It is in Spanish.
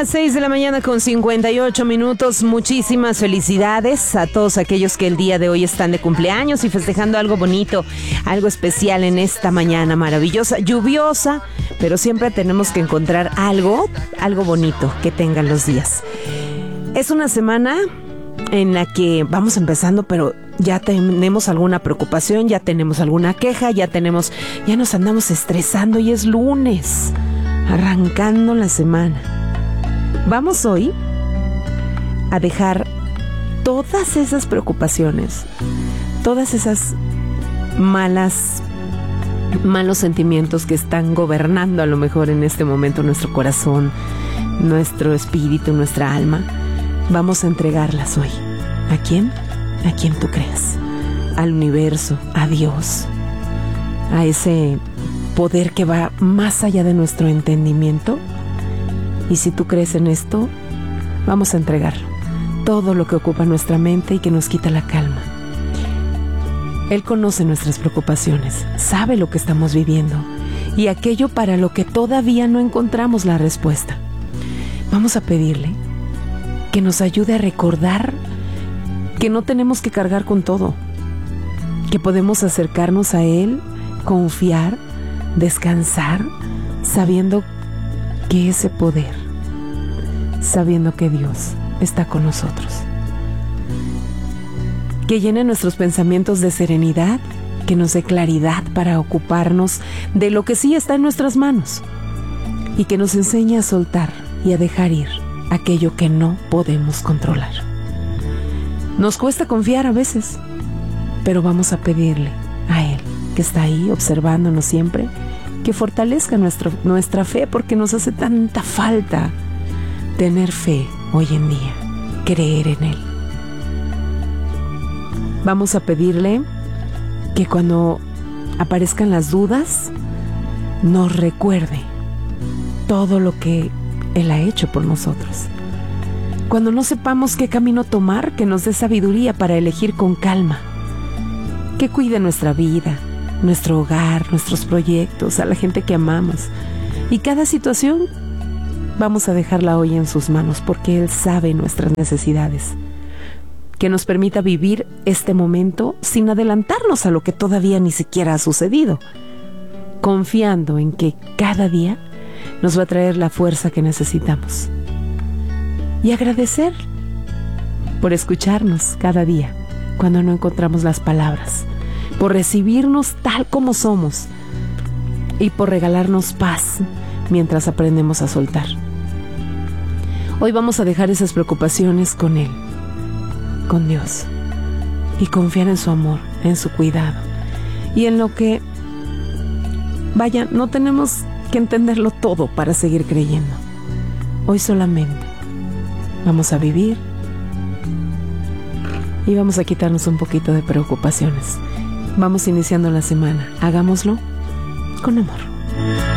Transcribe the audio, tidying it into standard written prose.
las 6 de la mañana con 58 minutos. Muchísimas felicidades a todos aquellos que el día de hoy están de cumpleaños y festejando algo bonito, algo especial en esta mañana maravillosa, lluviosa, pero siempre tenemos que encontrar algo bonito que tengan los días. Es una semana en la que vamos empezando, pero ya tenemos alguna preocupación, ya tenemos alguna queja, ya nos andamos estresando y es lunes, arrancando la semana. Vamos hoy a dejar todas esas preocupaciones, todas esas malos sentimientos que están gobernando a lo mejor en este momento nuestro corazón, nuestro espíritu, nuestra alma. Vamos a entregarlas hoy. ¿A quién? A quien tú creas. Al universo, a Dios, a ese poder que va más allá de nuestro entendimiento. Y si tú crees en esto, vamos a entregarlo. Todo lo que ocupa nuestra mente y que nos quita la calma. Él conoce nuestras preocupaciones, sabe lo que estamos viviendo y aquello para lo que todavía no encontramos la respuesta. Vamos a pedirle que nos ayude a recordar que no tenemos que cargar con todo, que podemos acercarnos a Él, confiar, descansar, sabiendo que ese poder, sabiendo que Dios está con nosotros. Que llene nuestros pensamientos de serenidad, que nos dé claridad para ocuparnos de lo que sí está en nuestras manos y que nos enseñe a soltar y a dejar ir aquello que no podemos controlar. Nos cuesta confiar a veces, pero vamos a pedirle a Él, que está ahí observándonos siempre, que fortalezca nuestra fe, porque nos hace tanta falta tener fe hoy en día, creer en Él. Vamos a pedirle que cuando aparezcan las dudas, nos recuerde todo lo que Él ha hecho por nosotros. Cuando no sepamos qué camino tomar, que nos dé sabiduría para elegir con calma. Que cuide nuestra vida, nuestro hogar, nuestros proyectos, a la gente que amamos. Y cada situación vamos a dejarla hoy en sus manos, porque Él sabe nuestras necesidades. Que nos permita vivir este momento sin adelantarnos a lo que todavía ni siquiera ha sucedido, confiando en que cada día nos va a traer la fuerza que necesitamos. Y agradecer por escucharnos cada día cuando no encontramos las palabras, por recibirnos tal como somos y por regalarnos paz mientras aprendemos a soltar. Hoy vamos a dejar esas preocupaciones con Él, con Dios, y confiar en su amor, en su cuidado y en lo que, vaya, no tenemos que entenderlo todo para seguir creyendo. Hoy solamente vamos a vivir y vamos a quitarnos un poquito de preocupaciones. Vamos iniciando la semana. Hagámoslo con amor.